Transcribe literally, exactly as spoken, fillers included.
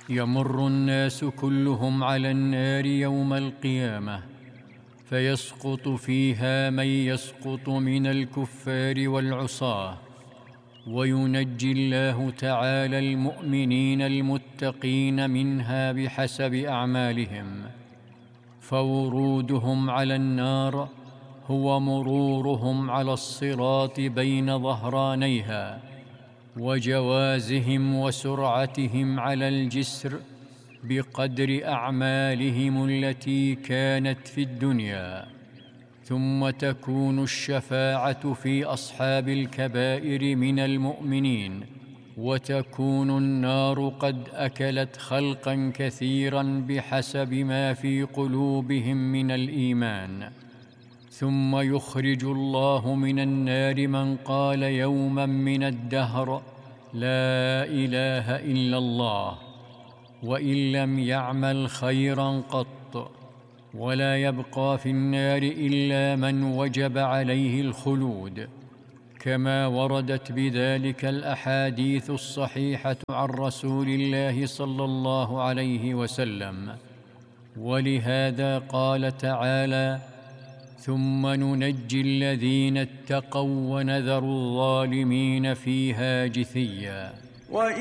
يمر الناس كلهم على النار يوم القيامة، فيسقط فيها من يسقط من الكفار والعصاة، وينجي الله تعالى المؤمنين المتقين منها بحسب أعمالهم، فورودهم على النار هو مرورهم على الصراط بين ظهرانيها، وجوازهم وسرعتهم على الجسر بقدر أعمالهم التي كانت في الدنيا. ثم تكون الشفاعة في أصحاب الكبائر من المؤمنين، وتكون النار قد أكلت خلقا كثيرا بحسب ما في قلوبهم من الإيمان. ثم يخرج الله من النار من قال يوما من الدهر لا إله إلا الله، وإن لم يعمل خيرا قط، ولا يبقى في النار إلا من وجب عليه الخلود، كما وردت بذلك الأحاديث الصحيحة عن رسول الله صلى الله عليه وسلم. ولهذا قال تعالى: ثم ننجي الذين اتقوا ونذر الظالمين فيها جثيا.